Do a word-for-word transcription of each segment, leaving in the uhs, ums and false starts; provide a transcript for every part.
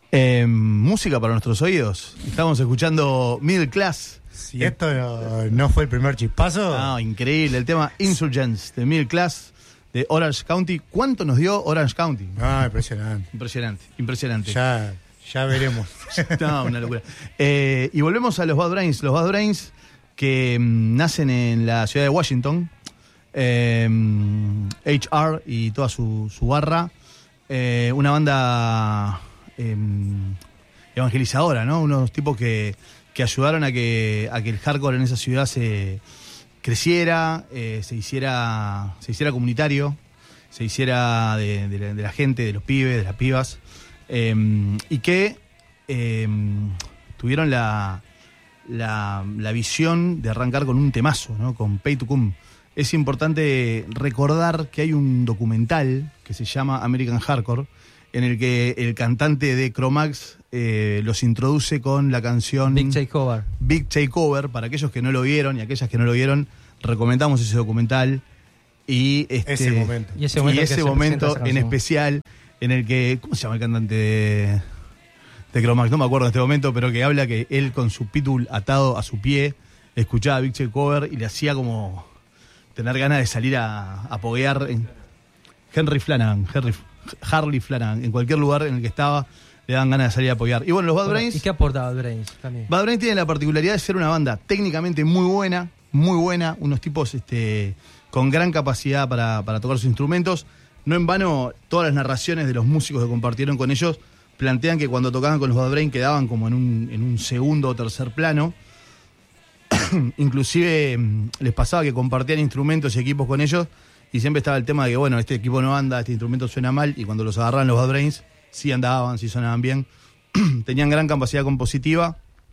Eh, música para nuestros oídos. Estamos escuchando Middle Class. Si esto no, no fue el primer chispazo. No, increíble. El tema Insurgents de Middle Class de Orange County. ¿Cuánto nos dio Orange County? Ah, impresionante. Impresionante, impresionante. Ya, ya veremos. No, una locura. Eh, y volvemos a los Bad Brains. Los Bad Brains que mm, nacen en la ciudad de Washington. Eh, H R y toda su, su barra. Eh, una banda eh, evangelizadora, ¿no? Unos tipos que, que ayudaron a que, a que el hardcore en esa ciudad se creciera, eh, se hiciera, se hiciera comunitario, se hiciera de, de, la, de la gente, de los pibes, de las pibas, eh, y que eh, tuvieron la, la, la visión de arrancar con un temazo, ¿no? Con Pay to Come. Es importante recordar que hay un documental que se llama American Hardcore, en el que el cantante de Cro-Mags eh, los introduce con la canción Big Takeover. Big Takeover. Para aquellos que no lo vieron y aquellas que no lo vieron, recomendamos ese documental y este, ese momento, y ese momento, y ese momento en especial en el que, ¿cómo se llama el cantante de, de Cro-Mags? No me acuerdo en este momento, pero que habla que él con su pitbull atado a su pie escuchaba Big Takeover y le hacía como tener ganas de salir a, a poguear. En Henry Flanagan, Henry, Harley Flanagan, en cualquier lugar en el que estaba, le dan ganas de salir a apoyar. Y bueno, los Bad Bueno, Brains... ¿Y qué aporta Bad Brains también? Bad Brains tiene la particularidad de ser una banda técnicamente muy buena, muy buena, unos tipos este, con gran capacidad para, para tocar sus instrumentos. No en vano, todas las narraciones de los músicos que compartieron con ellos plantean que cuando tocaban con los Bad Brains quedaban como en un, en un segundo o tercer plano. Inclusive les pasaba que compartían instrumentos y equipos con ellos y siempre estaba el tema de que, bueno, este equipo no anda, este instrumento suena mal, y cuando los agarraban los Bad Brains, sí andaban, sí sonaban bien. Tenían gran capacidad compositiva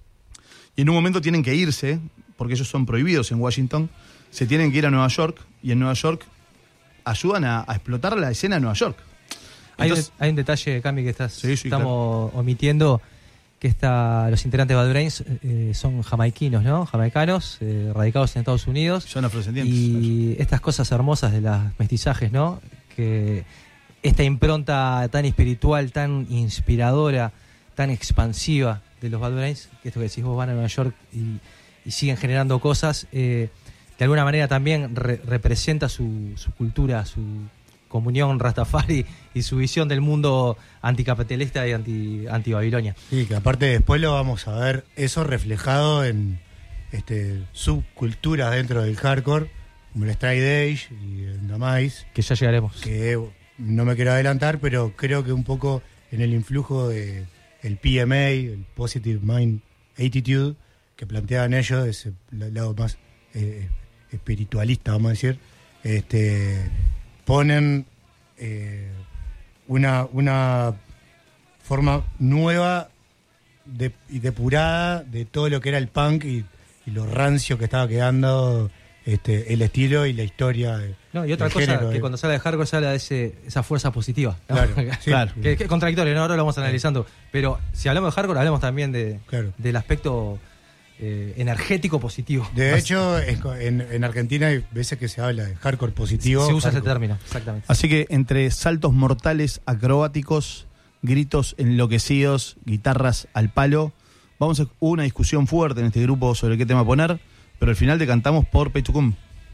y en un momento tienen que irse, porque ellos son prohibidos en Washington, se tienen que ir a Nueva York y en Nueva York ayudan a, a explotar la escena de Nueva York. Entonces, hay, un, hay un detalle, Cami, que estás, sí, sí, estamos claro. omitiendo, que está, los integrantes de Bad Brains eh, son jamaiquinos, ¿no? Jamaicanos, eh, radicados en Estados Unidos. Son afrodescendientes. Y claro. Estas cosas hermosas de los mestizajes, ¿no? Que esta impronta tan espiritual, tan inspiradora, tan expansiva de los Bad Brains, que esto que decís vos, van a Nueva York y, y siguen generando cosas, eh, de alguna manera también re, representa su, su cultura, su comunión Rastafari y su visión del mundo anticapitalista y anti, anti-Babilonia. Y que aparte después lo vamos a ver eso reflejado en este, subculturas dentro del hardcore, como el Straight Edge y el Damais. Que ya llegaremos. Que no me quiero adelantar, pero creo que un poco en el influjo de el P M A, el Positive Mind Attitude, que planteaban ellos, ese lado más eh, espiritualista, vamos a decir, este... ponen eh, una, una forma nueva de, y depurada de todo lo que era el punk y, y lo rancio que estaba quedando este, el estilo y la historia. De, no, y otra cosa género, que eh. cuando sale de hardcore se habla de ese, esa fuerza positiva, ¿no? Claro, sí, claro. Que, que es contradictorio, ¿no? Ahora lo vamos analizando. Pero si hablamos de hardcore, hablemos también de, claro. del aspecto Eh, energético positivo. De hecho, es, en, en Argentina hay veces que se habla de hardcore positivo. Se, se usa hardcore. ese término, exactamente. Así que entre saltos mortales, acrobáticos, gritos enloquecidos, guitarras al palo, vamos a hubo una discusión fuerte en este grupo sobre qué tema poner, pero al final decantamos por Pay to Come.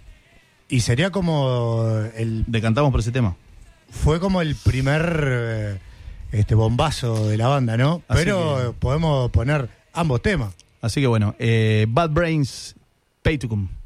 Y sería como el... Decantamos por ese tema. Fue como el primer eh, este bombazo de la banda, ¿no? Así pero que... podemos poner ambos temas. Así que bueno, eh, Bad Brains, Pay to Come.